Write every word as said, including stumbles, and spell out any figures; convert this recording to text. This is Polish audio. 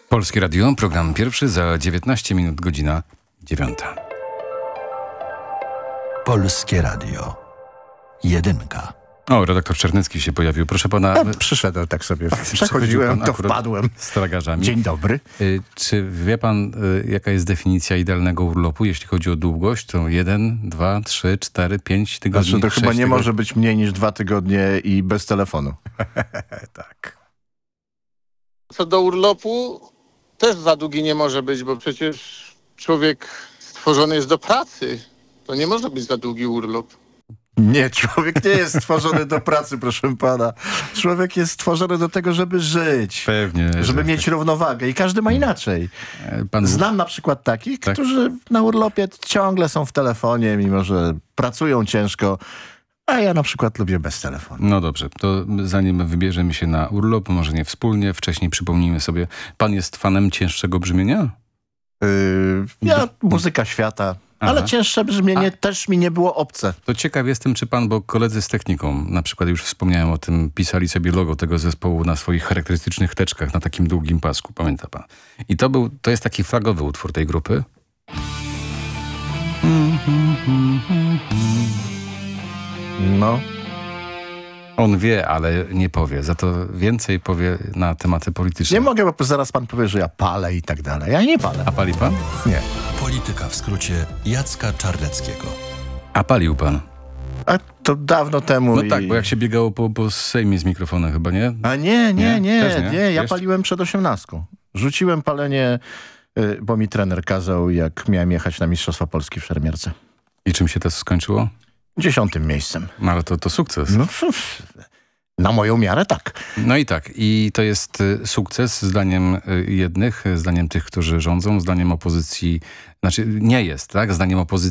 Polskie Radio, program pierwszy za dziewiętnaście minut, godzina dziewiąta. Polskie Radio. Jedynka. O, redaktor Czarnecki się pojawił. Proszę pana... Ja przyszedłem tak sobie. Przechodziłem, to wpadłem. Z tragarzami. Dzień dobry. Y, czy wie pan, y, jaka jest definicja idealnego urlopu, jeśli chodzi o długość? To jeden, dwa, trzy, cztery, pięć tygodni, Znaczy to chyba nie tygodni. może być mniej niż dwa tygodnie i bez telefonu. Tak. Co do urlopu, też za długi nie może być, bo przecież człowiek stworzony jest do pracy. To nie może być za długi urlop. Nie, człowiek nie jest stworzony do pracy, proszę pana. Człowiek jest stworzony do tego, żeby żyć. Pewnie. Żeby że mieć tak. równowagę i każdy ma inaczej. Pan... Znam na przykład takich, Tak? którzy na urlopie ciągle są w telefonie, mimo że pracują ciężko. A ja na przykład lubię bez telefonu. No dobrze, to zanim wybierzemy się na urlop, może nie wspólnie, wcześniej przypomnijmy sobie, pan jest fanem cięższego brzmienia? Yy, ja muzyka świata, Aha. ale cięższe brzmienie też mi nie było obce. To ciekaw jestem, czy pan, bo koledzy z techniką, na przykład już wspomniałem o tym, pisali sobie logo tego zespołu na swoich charakterystycznych teczkach na takim długim pasku, pamięta pan? I to był, to jest taki flagowy utwór tej grupy. No. On wie, ale nie powie. Za to więcej powie na tematy polityczne. Nie mogę, bo zaraz pan powie, że ja palę i tak dalej. Ja nie palę. A pali pan? Nie. Polityka w skrócie Jacka Czarneckiego. A palił pan? A to dawno temu. No i... tak, bo jak się biegało po, po Sejmie z mikrofonem chyba, nie? A nie, Nie? nie, nie, Też nie. nie? Ja Wiesz? paliłem przed osiemnastką. Rzuciłem palenie, y, bo mi trener kazał, jak miałem jechać na Mistrzostwa Polski w Szermierce. I czym się to skończyło? Dziesiątym miejscem. No ale to, to sukces. No, na moją miarę tak. No i tak, i to jest y, sukces zdaniem y, jednych, zdaniem tych, którzy rządzą, zdaniem opozycji, znaczy nie jest, tak? Zdaniem opozycji